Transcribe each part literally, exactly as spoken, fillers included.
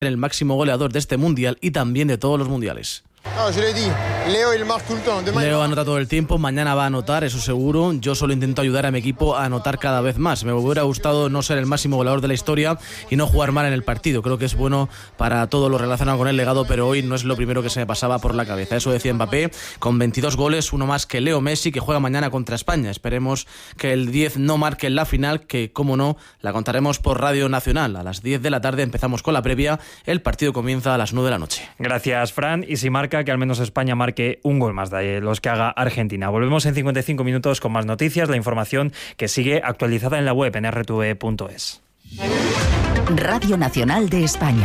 el máximo goleador de este mundial y también de todos los mundiales. No, yo le di. Leo, il marque tout le temps. Demain, Leo anota todo el tiempo, mañana va a anotar, eso seguro. Yo solo intento ayudar a mi equipo a anotar cada vez más. Me hubiera gustado no ser el máximo goleador de la historia y no jugar mal en el partido. Creo que es bueno para todo lo relacionado con el legado, pero hoy no es lo primero que se me pasaba por la cabeza. Eso decía Mbappé, con veintidós goles, uno más que Leo Messi, que juega mañana contra España. Esperemos que el diez no marque en la final, que, como no, la contaremos por Radio Nacional. A las diez de la tarde empezamos con la previa. El partido comienza a las nueve de la noche. Gracias, Fran. Y si marca, que al menos España marque un gol más de los que haga Argentina. Volvemos en cincuenta y cinco minutos con más noticias, la información que sigue actualizada en la web en erre te ve punto es. Radio Nacional de España.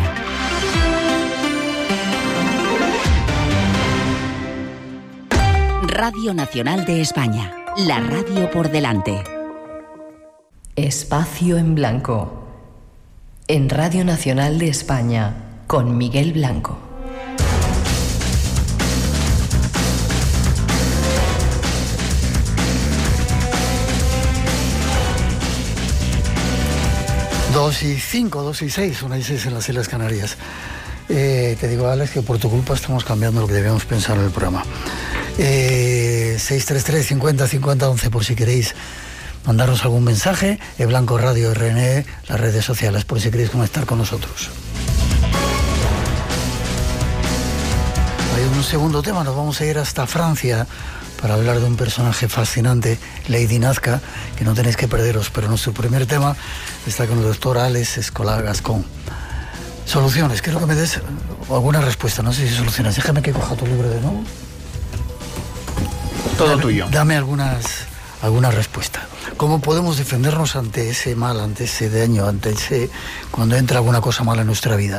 Radio Nacional de España. La radio por delante. Espacio en Blanco. En Radio Nacional de España, con Miguel Blanco. Dos y cinco, dos y seis, una y seis en las Islas Canarias. Eh, te digo, Alex, que por tu culpa estamos cambiando lo que debíamos pensar en el programa. Eh, seis tres tres, cincuenta, cincuenta, once, por si queréis mandarnos algún mensaje. E Blanco Radio R N E, las redes sociales, por si queréis conectar con nosotros. Hay un segundo tema, nos vamos a ir hasta Francia para hablar de un personaje fascinante, Lady Nazca, que no tenéis que perderos, pero nuestro primer tema está con el doctor Alex Escolar Gascón. Soluciones, quiero que me des alguna respuesta, no sé si soluciones. Déjame que coja tu libro de nuevo. Todo dame, tuyo. Dame algunas, alguna respuesta. ¿Cómo podemos defendernos ante ese mal, ante ese daño, ante ese cuando entra alguna cosa mala en nuestra vida?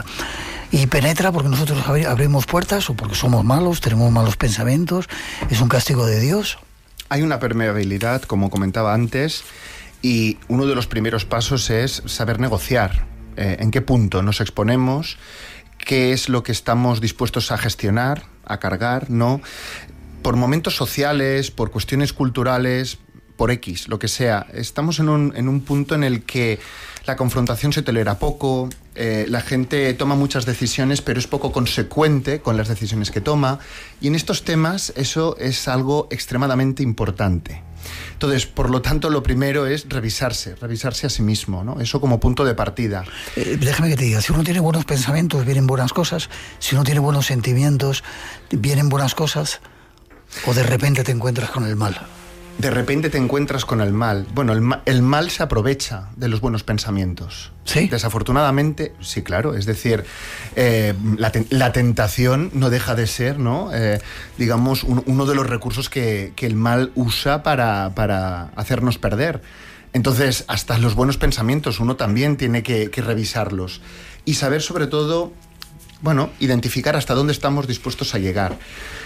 Y penetra porque nosotros abrimos puertas o porque somos malos, tenemos malos pensamientos, es un castigo de Dios. Hay una permeabilidad, como comentaba antes, y uno de los primeros pasos es saber negociar. Eh, en qué punto nos exponemos, qué es lo que estamos dispuestos a gestionar, a cargar, ¿no? Por momentos sociales, por cuestiones culturales, por X, lo que sea. Estamos en un, en un punto en el que la confrontación se tolera poco, eh, la gente toma muchas decisiones, pero es poco consecuente con las decisiones que toma, y en estos temas eso es algo extremadamente importante. Entonces, por lo tanto, lo primero es revisarse, revisarse a sí mismo, ¿no? Eso como punto de partida. Eh, déjame que te diga, si uno tiene buenos pensamientos, vienen buenas cosas. Si uno tiene buenos sentimientos, vienen buenas cosas. O de repente te encuentras con el mal. De repente te encuentras con el mal. Bueno, el, ma- el mal se aprovecha de los buenos pensamientos. ¿Sí? Desafortunadamente, sí, claro. Es decir, eh, la, te- la tentación no deja de ser, ¿no? Eh, digamos, un- uno de los recursos que, que el mal usa para, para hacernos perder. Entonces, hasta los buenos pensamientos uno también tiene que, que revisarlos. Y saber, sobre todo, bueno, identificar hasta dónde estamos dispuestos a llegar.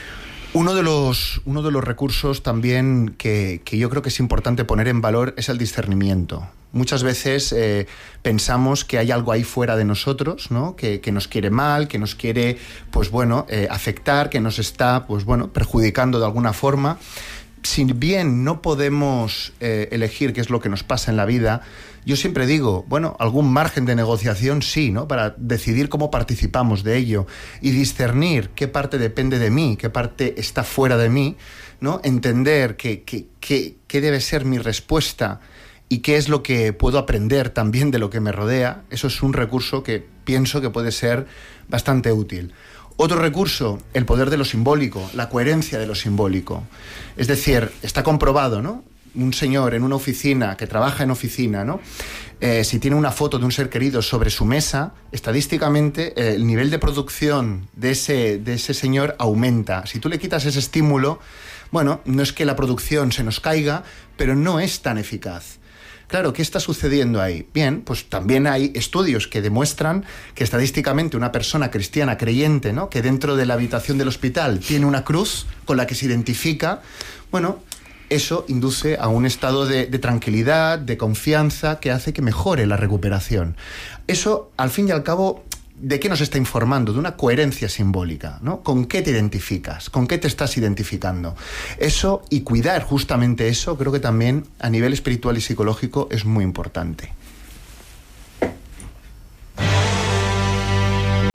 Uno de los, uno de los recursos también que, que yo creo que es importante poner en valor es el discernimiento. Muchas veces eh, pensamos que hay algo ahí fuera de nosotros, ¿no? Que, que nos quiere mal, que nos quiere, pues bueno, eh, afectar, que nos está, pues bueno, perjudicando de alguna forma. Si bien no podemos eh, elegir qué es lo que nos pasa en la vida, yo siempre digo, bueno, algún margen de negociación sí, ¿no? Para decidir cómo participamos de ello y discernir qué parte depende de mí, qué parte está fuera de mí, ¿no? Entender qué que, que, que debe ser mi respuesta y qué es lo que puedo aprender también de lo que me rodea. Eso es un recurso que pienso que puede ser bastante útil. Otro recurso, el poder de lo simbólico, la coherencia de lo simbólico. Es decir, está comprobado, ¿no? Un señor en una oficina, que trabaja en oficina, ¿no? Eh, si tiene una foto de un ser querido sobre su mesa, estadísticamente eh, el nivel de producción de ese, de ese señor aumenta. Si tú le quitas ese estímulo, bueno, no es que la producción se nos caiga, pero no es tan eficaz. Claro, ¿qué está sucediendo ahí? Bien, pues también hay estudios que demuestran que estadísticamente una persona cristiana creyente, ¿no? Que dentro de la habitación del hospital tiene una cruz con la que se identifica, bueno, eso induce a un estado de, de tranquilidad, de confianza, que hace que mejore la recuperación. Eso, al fin y al cabo, ¿de qué nos está informando? De una coherencia simbólica, ¿no? ¿Con qué te identificas? ¿Con qué te estás identificando? Eso, y cuidar justamente eso, creo que también a nivel espiritual y psicológico es muy importante.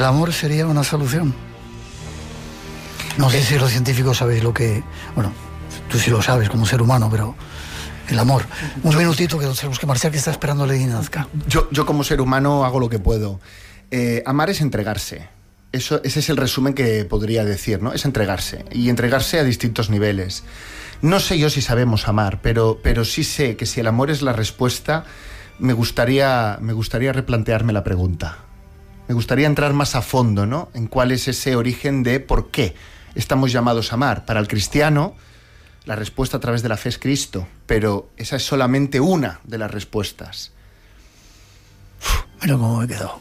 el amor sería una solución. No sé si los científicos sabéis lo que... Bueno, tú sí lo sabes como ser humano, pero... El amor. Un yo, minutito que nos tenemos que marchar, que está esperando Lady Nazca. Yo, yo como ser humano hago lo que puedo. Eh, amar es entregarse. Eso, ese es el resumen que podría decir, ¿no? Es entregarse. Y entregarse a distintos niveles. No sé yo si sabemos amar, pero, pero sí sé que si el amor es la respuesta, me gustaría, me gustaría replantearme la pregunta. Me gustaría entrar más a fondo, ¿no? En cuál es ese origen de por qué estamos llamados a amar. Para el cristiano, la respuesta a través de la fe es Cristo, pero esa es solamente una de las respuestas. Uf, mira cómo me he quedado.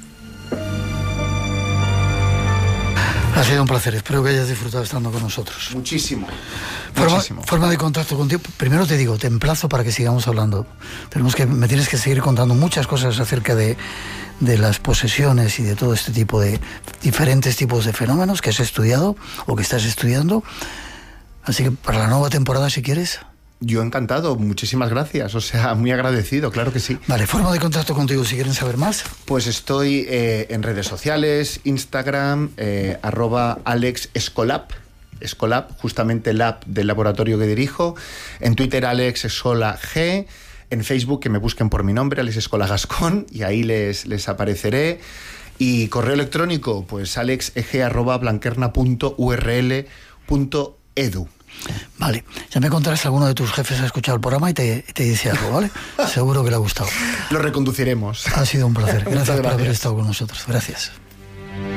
Ha sido un placer, espero que hayas disfrutado estando con nosotros. Muchísimo. Forma, muchísimo. forma de contacto contigo. Primero te digo, te emplazo para que sigamos hablando. Tenemos que, me tienes que seguir contando muchas cosas acerca de, de las posesiones y de todo este tipo de diferentes tipos de fenómenos que has estudiado o que estás estudiando. Así que para la nueva temporada, si quieres. Yo encantado, muchísimas gracias, o sea, muy agradecido, claro que sí. Vale, forma de contacto contigo si quieren saber más. Pues estoy eh, en redes sociales, Instagram, eh, arroba Alex Escolap, Escolap, justamente el lab del laboratorio que dirijo, en Twitter Alex Escola G, en Facebook que me busquen por mi nombre, Alex Escola Gascón, y ahí les, les apareceré. Y correo electrónico, pues alexeg arroba blanquerna punto u r l punto edu. Vale, ya me contarás, alguno de tus jefes ha escuchado el programa y te, te dice algo, ¿vale? Seguro que le ha gustado. Lo reconduciremos. Ha sido un placer. Gracias, gracias por haber estado con nosotros. Gracias.